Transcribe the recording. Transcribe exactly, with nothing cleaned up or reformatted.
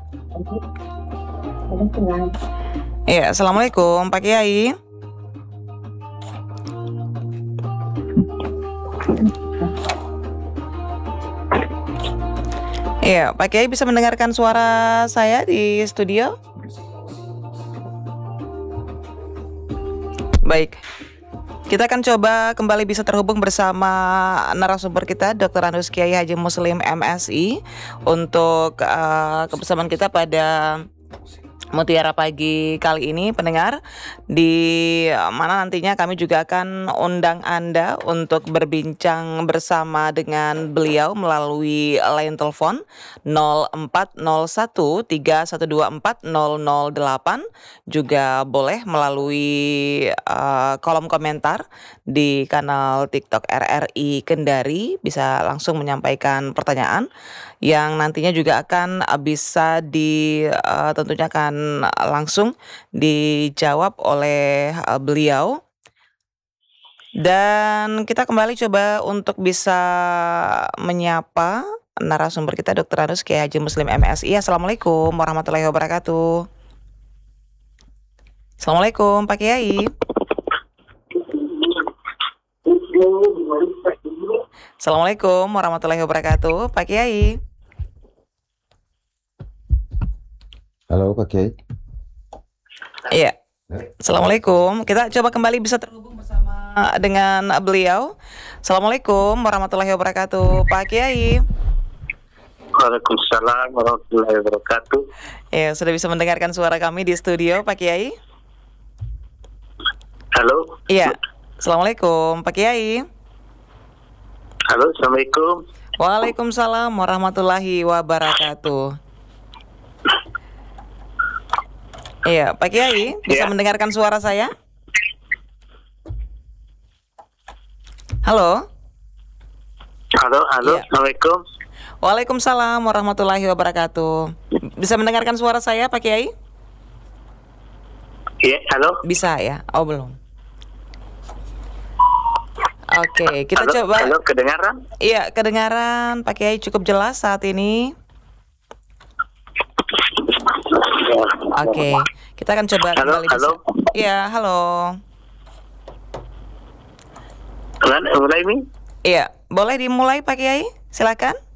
Iya, assalamualaikum Pak Kiai. Iya, Pak Kiai bisa mendengarkan suara saya di studio? Baik. Kita akan coba kembali bisa terhubung bersama narasumber kita, dokter Anus Kiai Haji Muslim M Si, untuk uh, kebersamaan kita pada Mutiara Pagi kali ini, pendengar, di mana nantinya kami juga akan undang Anda untuk berbincang bersama dengan beliau melalui line telepon nol empat nol satu tiga satu dua empat nol nol delapan, juga boleh melalui uh, kolom komentar di kanal TikTok R R I Kendari, bisa langsung menyampaikan pertanyaan yang nantinya juga akan uh, bisa di uh, tentunya akan langsung dijawab oleh uh, beliau. Dan kita kembali coba untuk bisa menyapa narasumber kita, dokter Anus Kiai Haji Muslim M Si. Assalamualaikum warahmatullahi wabarakatuh. Assalamualaikum Pak Kiai. Assalamualaikum warahmatullahi wabarakatuh Pak Kiai. Halo Pak Kiai. Iya. Assalamualaikum. Kita coba kembali bisa terhubung bersama dengan beliau. Assalamualaikum warahmatullahi wabarakatuh Pak Kiai. Waalaikumsalam warahmatullahi wabarakatuh. Ya, sudah bisa mendengarkan suara kami di studio Pak Kiai? Halo. Iya. Assalamualaikum Pak Kiai. Halo, assalamualaikum. Waalaikumsalam warahmatullahi wabarakatuh. Iya, Pak Kiai, bisa Ya. mendengarkan suara saya? Halo? Halo, halo, Iya. assalamualaikum. Waalaikumsalam warahmatullahi wabarakatuh. Bisa mendengarkan suara saya, Pak Kiai? Iya, halo. Bisa ya? Oh, belum. Oke, kita halo, coba. Halo, kedengaran? Iya, kedengaran Pak Kiai cukup jelas saat ini. Oke, kita akan coba Halo, kembali halo. bisa. Iya, halo. Kan, mulai nih? Iya, boleh dimulai Pak Kiai? Silakan.